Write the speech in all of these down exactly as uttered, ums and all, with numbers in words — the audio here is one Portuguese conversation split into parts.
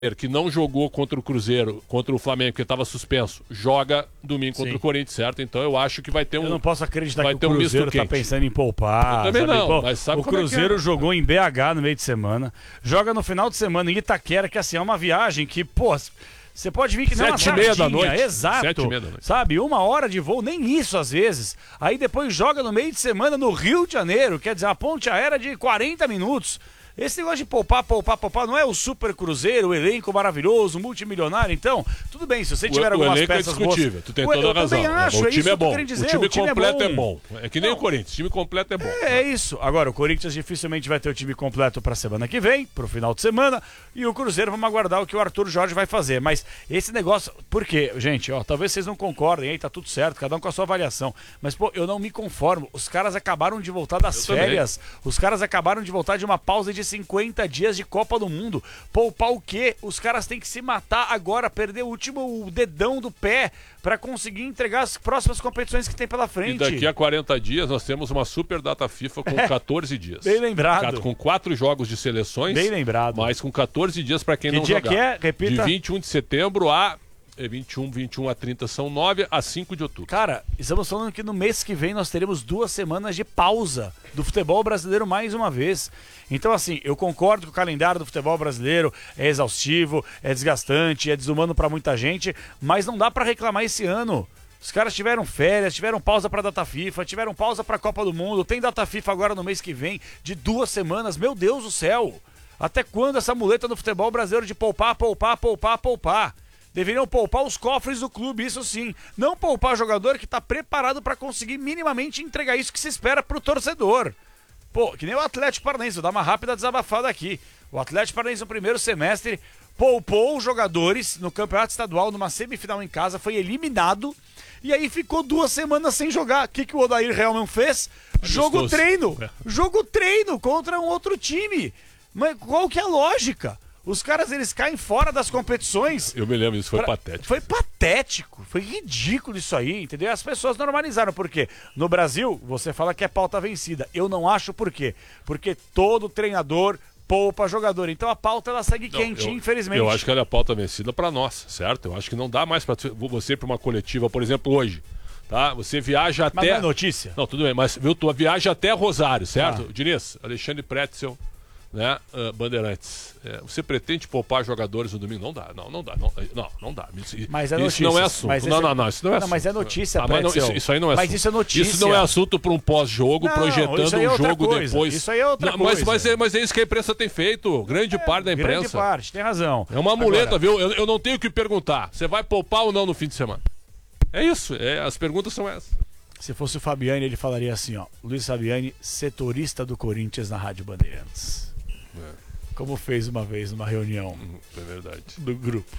que não jogou contra o Cruzeiro, contra o Flamengo, porque estava suspenso, joga domingo contra Sim. o Corinthians, certo? Então eu acho que vai ter um... Eu não posso acreditar vai que ter o um Cruzeiro está quente. pensando em poupar. Eu também sabe? não, Pô, mas sabe o como Cruzeiro é que é? jogou em B H no meio de semana, joga no final de semana em Itaquera, que assim, é uma viagem que, pô... Você pode vir que nem uma Sete e meia da sardinha, noite. exato, Sete e meia da noite. sabe, uma hora de voo, nem isso às vezes, aí depois joga no meio de semana no Rio de Janeiro, quer dizer, a ponte aérea de quarenta minutos, esse negócio de poupar, poupar, poupar, não é o super cruzeiro, o elenco maravilhoso, multimilionário, então, tudo bem, se você tiver o, algumas o elenco peças é discutível, boas, tu tem eu, toda eu a razão. também acho, o é time isso é que bom, eu tô dizer, o time, o time completo é é bom. bom, é que nem não. o Corinthians, o time completo é bom. É isso, agora o Corinthians dificilmente vai ter o time completo pra semana que vem, pro final de semana, e o Cruzeiro vamos aguardar o que o Arthur Jorge vai fazer, mas esse negócio, por quê, gente, ó, talvez vocês não concordem, aí tá tudo certo, cada um com a sua avaliação, mas pô, eu não me conformo, os caras acabaram de voltar das eu férias, também. Os caras acabaram de voltar de uma pausa de cinquenta dias de Copa do Mundo, poupar o quê? Os caras têm que se matar agora, perder o último dedão do pé pra conseguir entregar as próximas competições que tem pela frente. E daqui a quarenta dias nós temos uma super data FIFA com quatorze dias. Bem lembrado. Com quatro jogos de seleções. Bem lembrado. Mas com quatorze dias pra quem que não dia jogar. Que é? Repita. De vinte e um de setembro a vinte e um, vinte e um a trinta são nove a cinco de outubro. Cara, estamos falando que no mês que vem nós teremos duas semanas de pausa do futebol brasileiro mais uma vez. Então, assim, eu concordo que o calendário do futebol brasileiro é exaustivo, é desgastante, é desumano pra muita gente, mas não dá pra reclamar esse ano. Os caras tiveram férias, tiveram pausa pra data FIFA, tiveram pausa pra Copa do Mundo, tem data FIFA agora no mês que vem, de duas semanas, meu Deus do céu! Até quando essa muleta do futebol brasileiro de poupar, poupar, poupar, poupar? Deveriam poupar os cofres do clube, isso sim. Não poupar jogador que está preparado para conseguir minimamente entregar isso que se espera pro torcedor. Pô, que nem o Atlético Paranaense, vou dar uma rápida desabafada aqui. O Atlético Paranaense no primeiro semestre poupou os jogadores no campeonato estadual, numa semifinal em casa, foi eliminado e aí ficou duas semanas sem jogar. O que, que o Odair Helman fez? Jogo treino. Jogo treino contra um outro time. Mas qual que é a lógica? Os caras, eles caem fora das competições. Eu me lembro, isso foi pra... patético. Foi patético, foi ridículo isso aí, entendeu? As pessoas normalizaram, por quê? No Brasil, você fala que é pauta vencida. Eu não acho por quê? Porque todo treinador poupa jogador. Então a pauta, ela segue não, quentinha, eu, infelizmente. Eu acho que ela é a pauta vencida pra nós, certo? Eu acho que não dá mais pra você ir pra uma coletiva, por exemplo, hoje. Tá? Você viaja até... Mas não é notícia? Não, tudo bem, mas viu, tu viaja até Rosário, certo? Ah. Diniz, Alexandre Pretzel... Né? Uh, Bandeirantes, é, você pretende poupar jogadores no domingo? Não dá, não, não dá, não, não, não dá. Isso, mas é isso notícia, não é assunto. Mas não, esse... não, não, isso não é não, assunto. Mas é notícia, ah, mas não, isso, isso aí não é mas assunto. Isso é notícia. Isso não é assunto para um pós-jogo, projetando isso aí é um jogo coisa. depois. Isso aí é outra não, coisa. Mas, mas, é, mas é isso que a imprensa tem feito, grande é, parte da imprensa. Grande parte, tem razão. É uma muleta, Agora... viu? Eu, eu não tenho que perguntar, você vai poupar ou não no fim de semana? É isso, é, as perguntas são essas. Se fosse o Fabiani, ele falaria assim, ó, Luiz Fabiani, setorista do Corinthians na Rádio Bandeirantes. É. Como fez uma vez numa reunião é verdade. do grupo.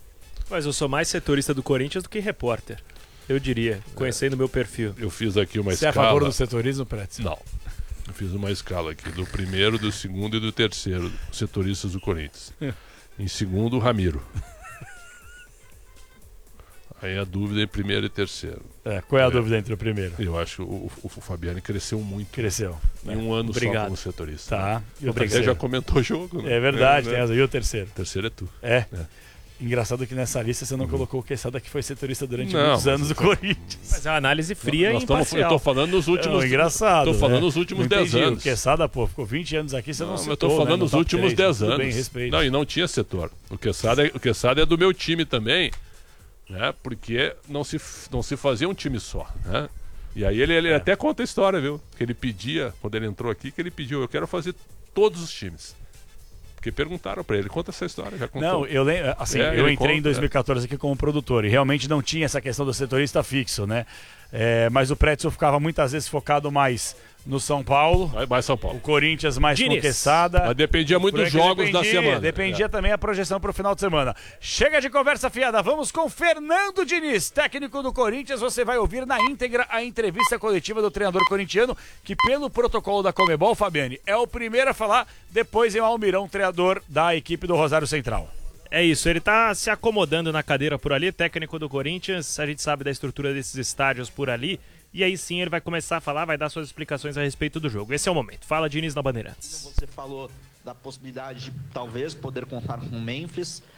Mas eu sou mais setorista do Corinthians do que repórter, eu diria, conhecendo o é. meu perfil. Eu fiz aqui uma Você escala... Você é a favor do setorismo, Pretzel? Não. Eu fiz uma escala aqui, do primeiro, do segundo e do terceiro setoristas do Corinthians. Em segundo, o Ramiro. Aí a dúvida é primeiro e terceiro. É, qual é a é. dúvida entre o primeiro? Eu acho que o, o, o Fabiani cresceu muito. Cresceu. Em um ano Obrigado. só como setorista. Tá. Né? E o terceiro já comentou o jogo, né? É verdade, é, tem razão. E o terceiro? O terceiro é tu. É. é. Engraçado que nessa lista você não uhum. colocou o Quesada, que foi setorista durante não, muitos anos do Corinthians. Mas é uma análise fria nós e tamo, Eu tô falando nos últimos... Não, engraçado. Tô falando né? nos últimos dez anos. O Quesada, pô, ficou vinte anos aqui, você não, não citou, eu tô falando né? nos últimos dez anos. Bem, respeito. Não, e não tinha setor. O Quesada, o Quesada é do meu time também, né? Porque não se, não se fazia um time só, né? E aí ele, ele é. até conta a história, viu? Que ele pedia, quando ele entrou aqui, que ele pediu, eu quero fazer todos os times. Porque perguntaram pra ele, conta essa história, já contou. Não, eu lembro, assim, é, eu entrei conta, em dois mil e catorze é. aqui como produtor e realmente não tinha essa questão do setorista fixo, né? É, mas o Pretzel ficava muitas vezes focado mais no São Paulo. Vai, vai São Paulo. O Corinthians mais Diniz. Com Quesada. Mas dependia muito dos jogos dependia, da semana. Dependia é. também a projeção para o final de semana. Chega de conversa fiada, vamos com Fernando Diniz, técnico do Corinthians. Você vai ouvir na íntegra a entrevista coletiva do treinador corintiano, que pelo protocolo da Conmebol, Fabiani, é o primeiro a falar, depois em Almirão, treinador da equipe do Rosário Central. É isso, ele tá se acomodando na cadeira por ali, técnico do Corinthians, a gente sabe da estrutura desses estádios por ali. E aí sim ele vai começar a falar, vai dar suas explicações a respeito do jogo. Esse é o momento. Fala, Diniz, na Bandeirantes. Você falou da possibilidade de talvez poder contar com o Memphis.